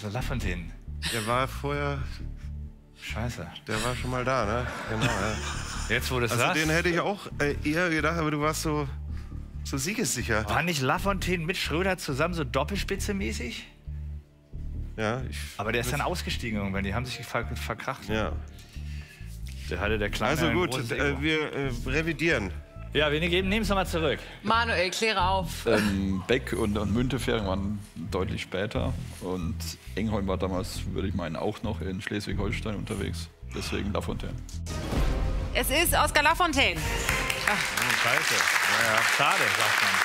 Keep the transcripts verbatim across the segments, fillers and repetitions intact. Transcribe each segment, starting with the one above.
der Lafontaine. Der war vorher... Scheiße. Der war schon mal da, ne? Genau, ja. Jetzt, wo du das Also sagst. den hätte ich auch äh, eher gedacht, aber du warst so, so siegessicher. War nicht Lafontaine mit Schröder zusammen so Doppelspitze-mäßig? Ja, ich... Aber der ist dann ausgestiegen irgendwann, die haben sich ver verkracht. Ja. Der hatte der Kleine Also ein gut, großes äh, Ego. wir äh, revidieren. Ja, wir nehmen es nochmal zurück. Manuel, kläre auf. Ähm, Beck und, und Müntefering waren deutlich später. Und Engholm war damals, würde ich meinen, auch noch in Schleswig-Holstein unterwegs. Deswegen Lafontaine. Es ist Oskar Lafontaine. Ach, scheiße. Ja, ja. Schade, sagt man.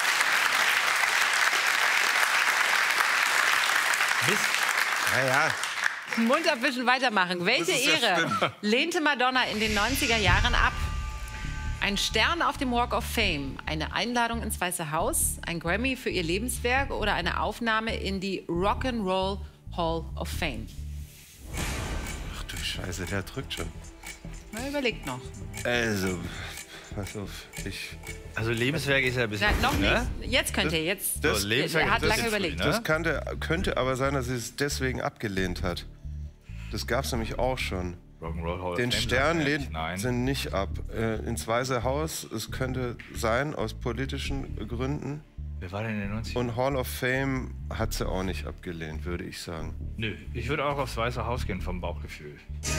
Mist. Ja, ja. Mund abwischen, weitermachen. Welche Das ist ja Ehre schlimm. lehnte Madonna in den neunziger Jahren ab? Ein Stern auf dem Walk of Fame, eine Einladung ins Weiße Haus, ein Grammy für ihr Lebenswerk oder eine Aufnahme in die Rock'n'Roll Hall of Fame? Ach du Scheiße, der drückt schon. Na, überlegt noch. Also, pass auf, ich... Also Lebenswerk ist ja ein bisschen... Na, noch früh, nicht. ne? Jetzt könnt ihr, jetzt. das- Lebenswerk er hat ist lange früh, überlegt. ne? Das kannte, könnte aber sein, dass sie es deswegen abgelehnt hat. Das gab es nämlich auch schon. Rock'n'Roll Hall of Den Fame, Stern sagt er lehnt nicht. Nein. sie nicht ab. Äh, ins Weiße Haus, es könnte sein, aus politischen Gründen. Wer war denn in den neunzigern? Und Hall of Fame hat sie auch nicht abgelehnt, würde ich sagen. Nö, ich würde auch aufs Weiße Haus gehen vom Bauchgefühl.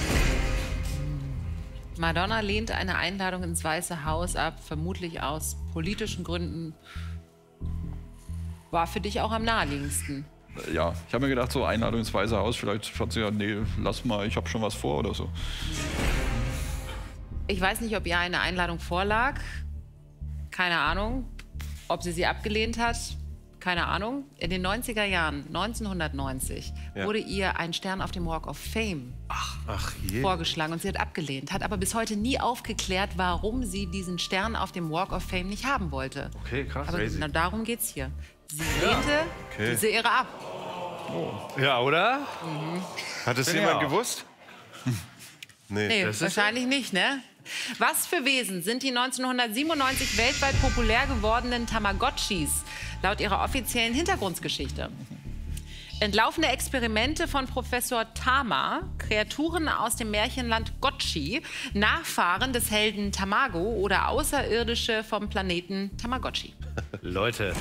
Madonna lehnt eine Einladung ins Weiße Haus ab, vermutlich aus politischen Gründen. War für dich auch am naheliegendsten. Äh, Ja, ich habe mir gedacht, so Einladung ins Weiße Haus, vielleicht hat sie ja, nee, lass mal, ich habe schon was vor oder so. Ich weiß nicht, ob ihr eine Einladung vorlag. Keine Ahnung. Ob sie sie abgelehnt hat. Keine Ahnung. In den neunziger Jahren, neunzehnhundertneunzig, Ja. wurde ihr ein Stern auf dem Walk of Fame Ach je. vorgeschlagen und sie hat abgelehnt. Hat aber bis heute nie aufgeklärt, warum sie diesen Stern auf dem Walk of Fame nicht haben wollte. Okay, krass. Aber Crazy. genau darum geht's hier. Sie lehnte Okay. diese Ehre ab. Ja, oder? Hat es Bin ich jemand auch. gewusst? Nee. Nee, Das ist- wahrscheinlich nicht, ne? Was für Wesen sind die neunzehnhundertsiebenundneunzig weltweit populär gewordenen Tamagotchis laut ihrer offiziellen Hintergrundgeschichte? Entlaufene Experimente von Professor Tama, Kreaturen aus dem Märchenland Gotchi, Nachfahren des Helden Tamago oder Außerirdische vom Planeten Tamagotchi. Leute.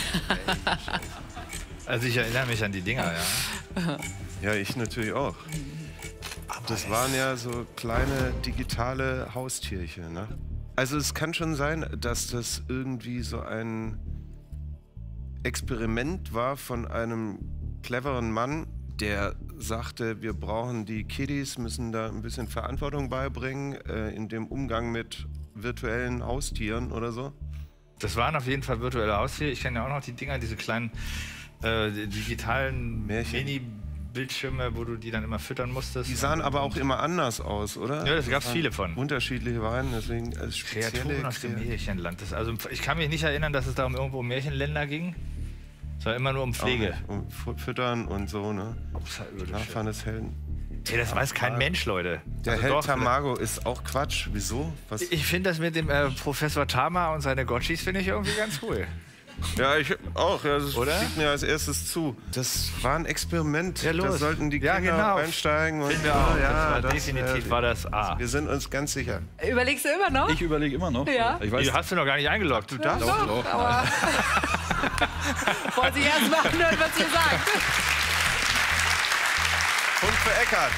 Also ich erinnere mich an die Dinger, ja. Ja, ich natürlich auch. Das waren ja so kleine digitale Haustierchen, ne? Also es kann schon sein, dass das irgendwie so ein Experiment war von einem cleveren Mann, der sagte, wir brauchen die Kiddies, müssen da ein bisschen Verantwortung beibringen äh, in dem Umgang mit virtuellen Haustieren oder so. Das waren auf jeden Fall virtuelle Haustiere. Ich kenne ja auch noch die Dinger, diese kleinen äh, digitalen Märchen. Mini-Bildschirme, wo du die dann immer füttern musstest. Die sahen aber auch immer anders aus, oder? Ja, das gab's waren viele von. Unterschiedliche Weine, deswegen als spezielle Kreaturen aus dem Kre- Märchenland. Das, also ich kann mich nicht erinnern, dass es da um irgendwo um Märchenländer ging. Es war immer nur um Auch Pflege. nicht, um Fu- Füttern und so, ne? Außerirdische. Nachfahren des Helden. Ey, das weiß kein Mensch, Leute. Der Also Held doch, Tamago ist auch Quatsch. Wieso? Was? Ich finde das mit dem äh, Professor Tama und seine Gotchis finde ich irgendwie ganz cool. Ja, ich auch. Ja, das Oder? fliegt mir als erstes zu. Das war ein Experiment. Ja, los. Da sollten die Ja, Kinder genau. einsteigen. Und, Finden wir auch. Ja, das war das, definitiv äh, war das A. Wir sind uns ganz sicher. Überlegst du immer noch? Ich überlege immer noch. Ja. Ich weiß, Die hast du noch gar nicht eingeloggt. Du darfst doch, doch. Aber wollte ich erst mal hören, was ihr sagt. Punkt für Eckart.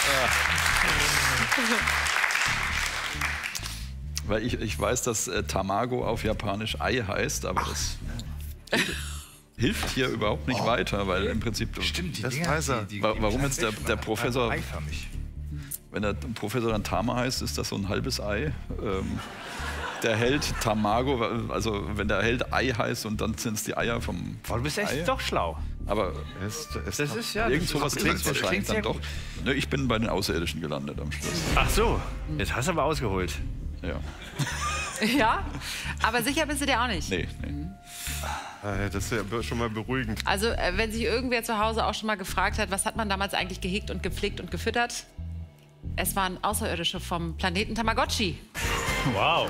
Weil ich, ich weiß, dass äh, Tamago auf Japanisch Ei heißt, aber das hilft hier überhaupt nicht weiter, weil im Prinzip, Stimmt, die Das Dinger, weiß er. die, die, Wa- die warum kleinen jetzt der- Bildschirme, der Professor- eiförmig. wenn der Professor dann Tama heißt, ist das so ein halbes Ei. Ähm, der Held Tamago, also wenn der Held Ei heißt und dann sind es die Eier vom, Oh, du bist echt Ei. doch schlau. Aber Es, es Das ist ja... irgend das sowas ist- klingt das wahrscheinlich klingt sehr dann doch. gut. Ne, ich bin bei den Außerirdischen gelandet am Schluss. Ach so, jetzt hast du aber ausgeholt. Ja. Ja, aber sicher bist du dir auch nicht. Nee, nee. Ah, das ist ja schon mal beruhigend. Also, äh, wenn sich irgendwer zu Hause auch schon mal gefragt hat, was hat man damals eigentlich gehegt und gepflegt und gefüttert? Es waren Außerirdische vom Planeten Tamagotchi. Wow.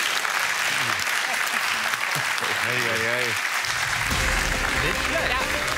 Ei, ei, ei. Nicht schlecht. Ja.